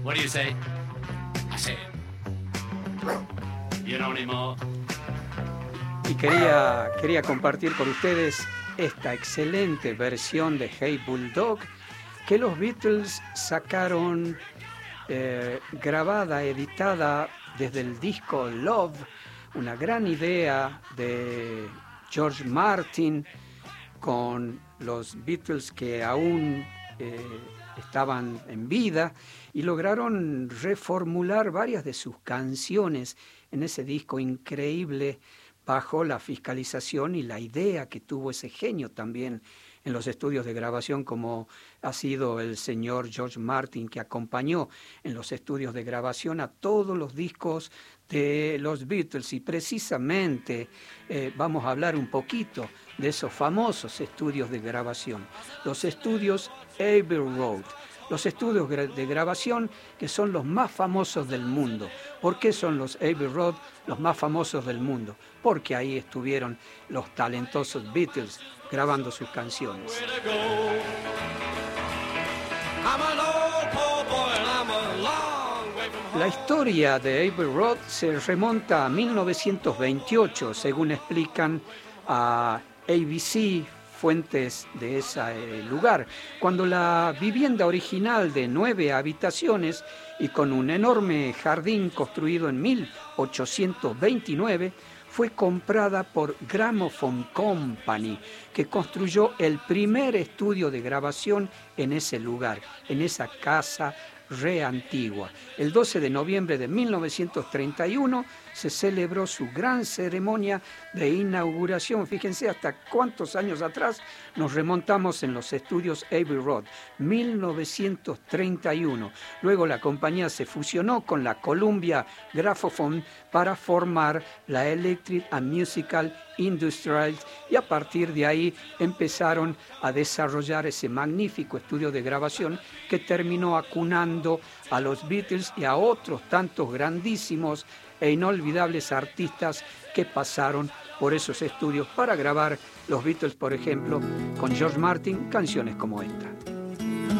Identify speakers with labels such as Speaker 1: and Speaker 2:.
Speaker 1: What do you say? I say, you know anymore.
Speaker 2: Y quería compartir con ustedes esta excelente versión de Hey Bulldog que los Beatles sacaron grabada, editada desde el disco Love, una gran idea de George Martin con los Beatles que aún estaban en vida, y lograron reformular varias de sus canciones en ese disco increíble bajo la fiscalización y la idea que tuvo ese genio también en los estudios de grabación, como ha sido el señor George Martin, que acompañó en los estudios de grabación a todos los discos de los Beatles. Y precisamente vamos a hablar un poquito de esos famosos estudios de grabación, los estudios Abbey Road. Los estudios de grabación que son los más famosos del mundo. ¿Por qué son los Abbey Road los más famosos del mundo? Porque ahí estuvieron los talentosos Beatles grabando sus canciones. La historia de Abbey Road se remonta a 1928, según explican a ABC, fuentes de ese lugar, cuando la vivienda original de 9 habitaciones y con un enorme jardín construido en 1829 fue comprada por Gramophone Company, que construyó el primer estudio de grabación en ese lugar, en esa casa re antigua. El 12 de noviembre de 1931 se celebró su gran ceremonia de inauguración. Fíjense hasta cuántos años atrás nos remontamos en los estudios Abbey Road, 1931. Luego la compañía se fusionó con la Columbia Graphophone para formar la Electric and Musical Industries, y a partir de ahí empezaron a desarrollar ese magnífico estudio de grabación que terminó acunando a los Beatles y a otros tantos grandísimos e inolvidables artistas que pasaron por esos estudios para grabar los Beatles, por ejemplo, con George Martin, canciones como esta.